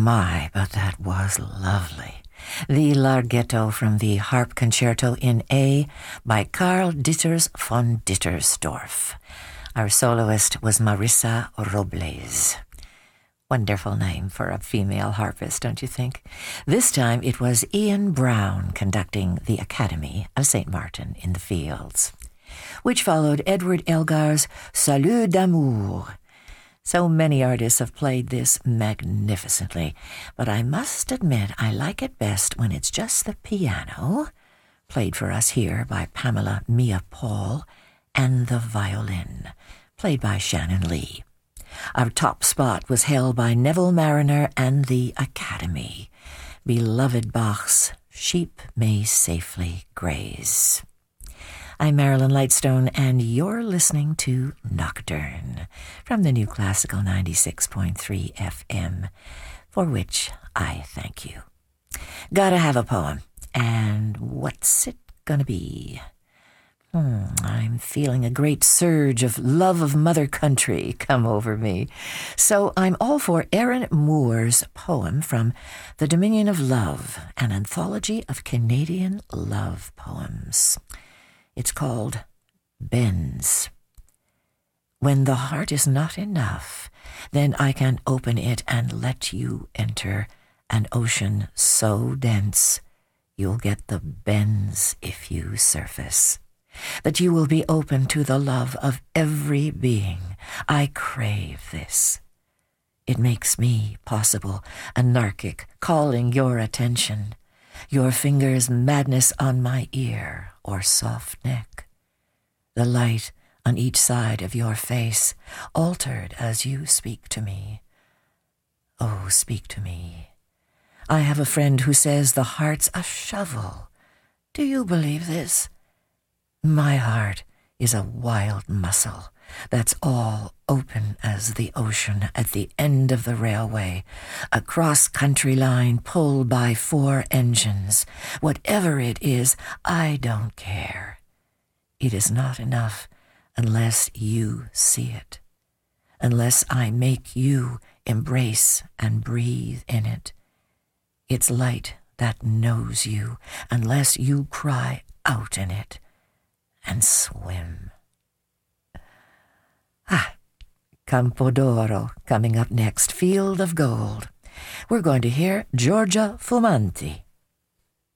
My, but that was lovely. The Larghetto from the Harp Concerto in A by Karl Ditters von Dittersdorf. Our soloist was Marissa Robles. Wonderful name for a female harpist, don't you think? This time it was Ian Brown conducting the Academy of St. Martin in the Fields, which followed Edward Elgar's Salut d'amour. So many artists have played this magnificently, but I must admit I like it best when it's just the piano, played for us here by Pamela Mia Paul, and the violin, played by Shannon Lee. Our top spot was held by Neville Mariner and the Academy, beloved Bach's Sheep May Safely Graze. I'm Marilyn Lightstone, and you're listening to Nocturne from the New Classical 96.3 FM, for which I thank you. Gotta have a poem, and what's it gonna be? I'm feeling a great surge of love of Mother Country come over me. So I'm all for Aaron Moore's poem from The Dominion of Love, an anthology of Canadian love poems. It's called Bends. When the heart is not enough, then I can open it and let you enter an ocean so dense you'll get the bends if you surface. That you will be open to the love of every being. I crave this. It makes me possible, anarchic, calling your attention. Your fingers' madness on my ear or soft neck. The light on each side of your face, altered as you speak to me. Oh, speak to me. I have a friend who says the heart's a shovel. Do you believe this? My heart is a wild muscle that's all open as the ocean at the end of the railway, a cross-country line pulled by 4 engines. Whatever it is, I don't care. It is not enough unless you see it, unless I make you embrace and breathe in it. It's light that knows you, unless you cry out in it and swim. Campodoro coming up next, Field of Gold. We're going to hear Giorgia Fumanti.